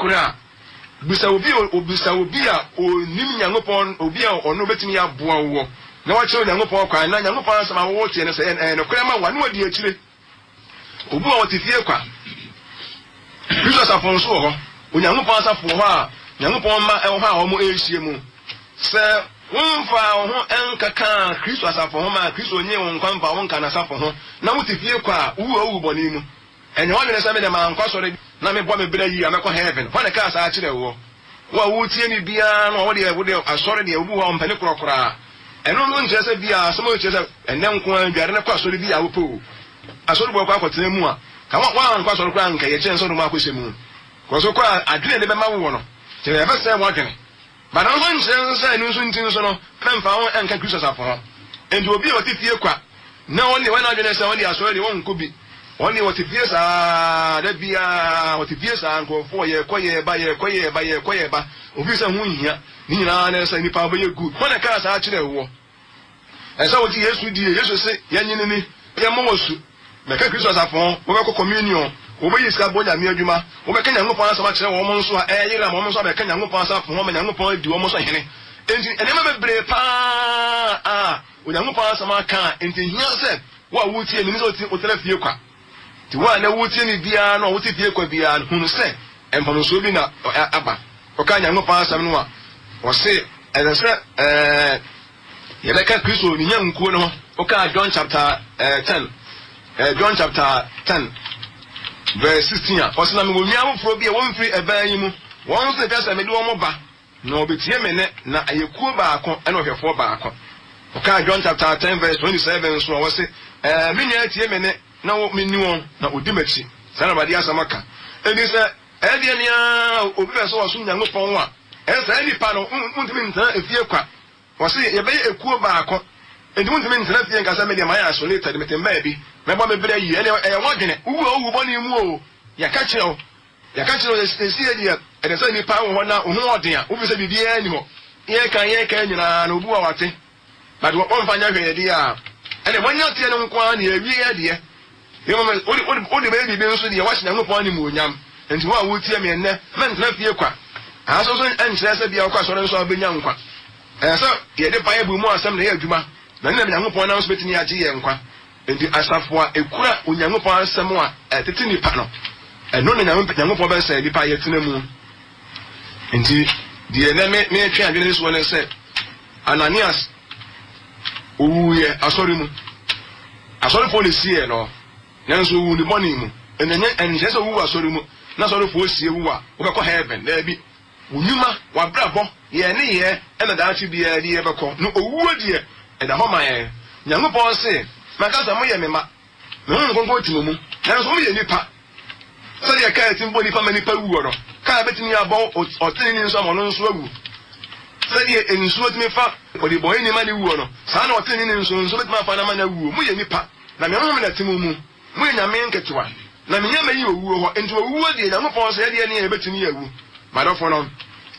nokura bisa obi a onim Nyankopɔn obi a ono betimi aboa wo na wa kyerɛ Nyankopɔn kwa na Nyankopɔn asɛm a wo tie ne sɛ nokura ma wa no wadi akyire obu a wotifie kwa Kristo asafo so ho Onyankopɔn asafo ho a Nyankopɔn ma ɛho a ɔmo ehie mu sɛ wonfa ho enkaka Kristo asafo ho ma Kristo nye won kwanfa won kana asafo ho na wotifie kwa wu bɔne mu enye ho ne sɛ me de ma nkwa sɔre na me bɔ me bra yi amekɔ heaven ho ne ka asa akyerɛ wo tie ni bia no wo de asɔre de obu ho mpane korokora ɛno no nkyerɛ sɛ bia asɛm o kyerɛ sɛ ɛnɛ nko adware ne kɔ asɔre bia wo po asɔre bɔ kɔ akɔtena mu a ka wa nkwa sɔre kora nka ye kyerɛ sɛ no ma akɔhyɛ mu ko so kɔ adwene de bɛma wo no kyerɛ yɛbɛ sɛ wo adwene ba na ho nkyerɛ sɛ ɛno nso ntin so no memfa ho ɛnka Kristo asafo ho enti obi a wotifie kwa na woni wana adwene sɛ woni asɔre de won kobi woni wotifie saa da bia wotifie saa nkɔfo yɛ kɔyɛ ba obi sɛ ho hia ni nyina na sɛ nipa bɛyɛ good ho na ka saa kyerɛ wo ɛsɛ woti Yesu die Yesu sɛ yɛnyine ni yɛmɔ wasu mɛka Kristo asafo ho wɔbɛkɔ communion obeyi ska bonya mi adwuma obeka Nyankopɔn asɛm akyerɛ wɔn mo nso a ɛyera wɔn mo nso abɛka Nyankopɔn asafo ho ma Nyankopɔn di wɔn mo nso hene enti enema bebre pa Onyankopɔn asɛm aka enti hia sɛ wo a wotie ni sɛ otera fie kwa ti wo na wotie ni bia na wotie fie kwa bia hunu sɛ empanoso bi na aba ɔka Nyankopɔn asɛm no a wɔse ɛdɛ sɛ yɛbɛka Kristo ni nyankuo no ho ɔka John chapter 10 verse 16 a ɔsena me wonua moforo bi a wɔmfiri ɛban yi mu wɔn nso ka sɛ me de wɔn ba na obetie me ne na ayekuo baako ɛna ɔhwɛfo baako ɔka John chapter 10 verse 27 so wɔse me nya tie me ne na me ni wɔn na odi machi sana bade asamaka ɛdi sɛ ɛdi nia obi bɛ so wɔso Nyankopɔn a ɛsɛ nipa no muntimi ntana efie kwa wɔse yɛbɛyɛ ekuo baako enti muntimi ntana fie nkasa me de mayɛ isolated de metemba bi meba me bere yi ene ɛyɛ wɔdwene uwu bɔne mu o yaka kyerɛw esie die ɛde sɛ nipa wo hɔ na ho ɔden a wo bi sɛ bibia ni hɔ yɛka nyina na obu a wate but wɔn fa nya hwɛ yɛde a ɛde wɔnya tie no nko a na ewie yɛde yɛmɔ odi bɛ bibi nso de wɔhyɛ Nyankopɔn ne mu onyam enti wo a wotie me ennɛ mentena fie kwa aso so ɛnkyerɛ sɛ bia wokɔ asɔre nso abenya nkwa ɛsɛ yɛde pa yɛbu mu asɛm na yɛ adwuma na ne Nyankopɔn na nso betini agye yɛ nkwa enti asafo a ekura Onyankopɔn asɛm a ɛtete nipa no ɛno na Nyankopɔn bɛ sɛ nipa yɛtena mu enti die na me twe adwene so ne sɛ Ananias owuye asɔre mu asɔre fo ne sie no nanso wu ni bɔne mu ɛnhyɛ sɛ wu asɔre mu na asɔre fo sie wu a wobɛkɔ heaven na bi wunuma wabrabɔ yɛ ne yɛ ɛna daakye bia de yɛbɛkɔ no owuo die ɛda hɔ ma yɛ Nyankopɔn se makasa mo yɛ mema me ho nkonko timo mu nanso mo yɛ nipa sɛ yɛ ka timbo nipa ma nipa wu no ka betimi abɔ ɔtene ni nso amono nso awu sɛ yɛ ensuo timi fa ɔde bɔ ni ma ni wu no saa na ɔtene ni nso betimi afa na ma na wu mo yɛ nipa na me ho me na timo mu mo yɛ nyame nketewa na me nyama yi owu hɔ enti owu die Nyankopɔn sɛ yɛ ne betimi yawu madɔfo no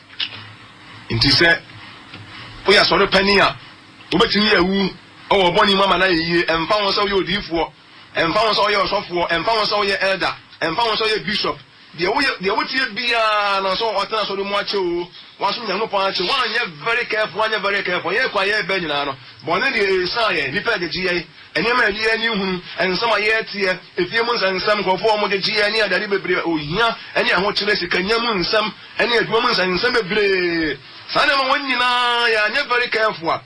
enti sɛ o ya sɔre pani a o betimi yawu o bɔni mama na yiye emfa won so ye odifuo emfa won so ye osofo emfa won so ye elder emfa won so ye bishop de wo tie bia na so otena so do mu ache o wan so Nyankopɔn ache wan ye very careful ye kwa ye ba nyina no bɔne de sa ye nipa de giye eni ma ye ani hunu ensam ye tie efie mu nsam kofo mo de giye ni adade bebre ohia eni aho kyerɛ sikanya mu nsam eni adwuma mu nsam bebre sa na ma won nyina ya nye very careful